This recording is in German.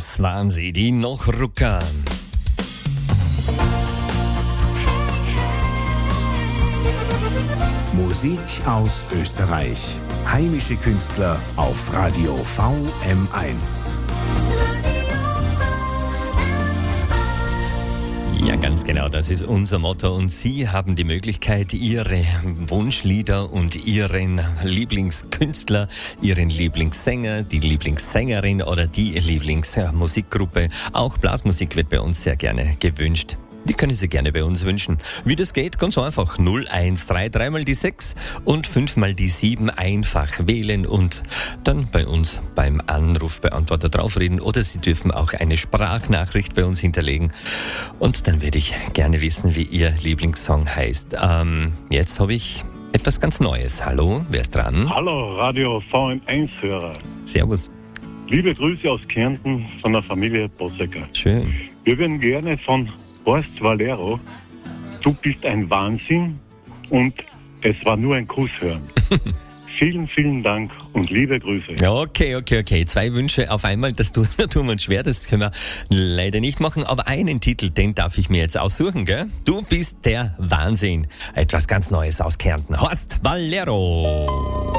Das waren sie, die Noch-Rucker. Musik aus Österreich. Heimische Künstler auf Radio VM1. Ja, ganz genau, das ist unser Motto. Und Sie haben die Möglichkeit, Ihre Wunschlieder und Ihren Lieblingskünstler, Ihren Lieblingssänger, die Lieblingssängerin oder die Lieblingsmusikgruppe, auch Blasmusik wird bei uns sehr gerne gewünscht. Die können Sie gerne bei uns wünschen. Wie das geht, ganz einfach. 0133 mal die 6 und 5 mal die 7 einfach wählen und dann bei uns beim Anrufbeantworter draufreden. Oder Sie dürfen auch eine Sprachnachricht bei uns hinterlegen. Und dann werde ich gerne wissen, wie Ihr Lieblingssong heißt. Jetzt habe ich etwas ganz Neues. Hallo, wer ist dran? Hallo, Radio VM1-Hörer. Servus. Liebe Grüße aus Kärnten von der Familie Bossecker. Schön. Wir würden gerne von Horst Valero, du bist ein Wahnsinn und es war nur ein Kuss hören. Vielen, vielen Dank und liebe Grüße. Ja, okay. 2 Wünsche auf einmal, da tun wir uns schwer, das können wir leider nicht machen. Aber einen Titel, den darf ich mir jetzt aussuchen, gell? Du bist der Wahnsinn. Etwas ganz Neues aus Kärnten. Horst Valero.